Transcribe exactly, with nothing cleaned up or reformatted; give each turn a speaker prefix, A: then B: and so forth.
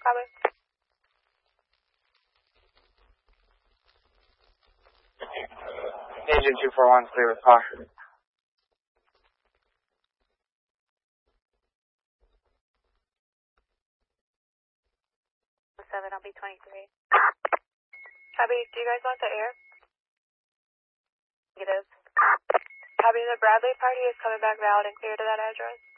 A: Copy.
B: Agent two four one, clear with car.
A: seven, I'll be twenty-three. Copy, do you guys want the air? Negative. Copy, the Bradley party is coming back valid and clear to that address.